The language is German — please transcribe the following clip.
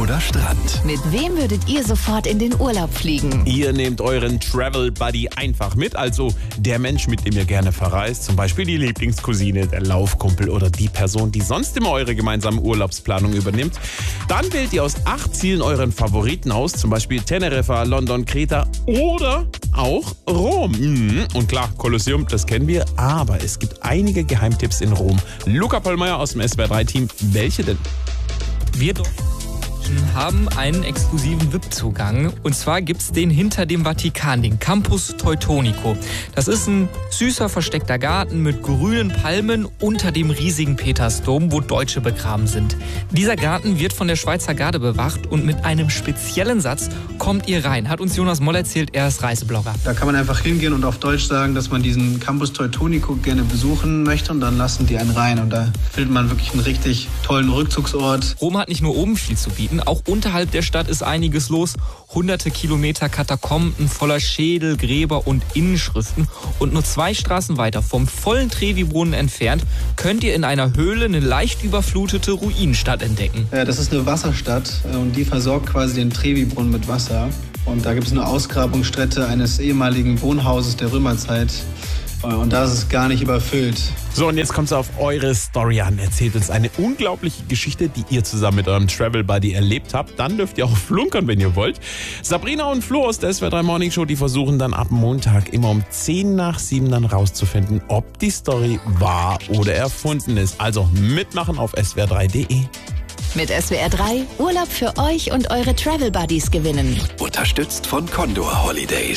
oder Strand? Mit wem würdet ihr sofort in den Urlaub fliegen? Ihr nehmt euren Travel Buddy einfach mit, also der Mensch, mit dem ihr gerne verreist, zum Beispiel die Lieblingscousine, der Laufkumpel oder die Person, die sonst immer eure gemeinsame Urlaubsplanung übernimmt. Dann wählt ihr aus 8 Zielen euren Favoriten aus, zum Beispiel Teneriffa, London, Kreta oder auch Rom. Und klar, Kolosseum, das kennen wir, aber es gibt einige Geheimtipps in Rom. Luca Pollmeyer aus dem SWR3-Team, welche denn? Wir haben einen exklusiven VIP-Zugang. Und zwar gibt's den hinter dem Vatikan, den Campus Teutonico. Das ist ein süßer, versteckter Garten mit grünen Palmen unter dem riesigen Petersdom, wo Deutsche begraben sind. Dieser Garten wird von der Schweizer Garde bewacht und mit einem speziellen Satz kommt ihr rein. Hat uns Jonas Moll erzählt, er ist Reiseblogger. Da kann man einfach hingehen und auf Deutsch sagen, dass man diesen Campus Teutonico gerne besuchen möchte und dann lassen die einen rein. Und da findet man wirklich einen richtig tollen Rückzugsort. Rom hat nicht nur oben viel zu bieten, auch unterhalb der Stadt ist einiges los. Hunderte Kilometer Katakomben voller Schädel, Gräber und Inschriften. Und nur 2 Straßen weiter, vom vollen Trevi-Brunnen entfernt, könnt ihr in einer Höhle eine leicht überflutete Ruinenstadt entdecken. Das ist eine Wasserstadt und die versorgt quasi den Trevi-Brunnen mit Wasser. Und da gibt es eine Ausgrabungsstätte eines ehemaligen Wohnhauses der Römerzeit. Und da ist es gar nicht überfüllt. So, und jetzt kommt es auf eure Story an. Erzählt uns eine unglaubliche Geschichte, die ihr zusammen mit eurem Travel Buddy erlebt habt. Dann dürft ihr auch flunkern, wenn ihr wollt. Sabrina und Flo aus der SWR3 Morning Show, die versuchen dann ab Montag immer um 6:50 dann rauszufinden, ob die Story wahr oder erfunden ist. Also mitmachen auf swr3.de. Mit SWR3 Urlaub für euch und eure Travel Buddies gewinnen. Unterstützt von Condor Holidays.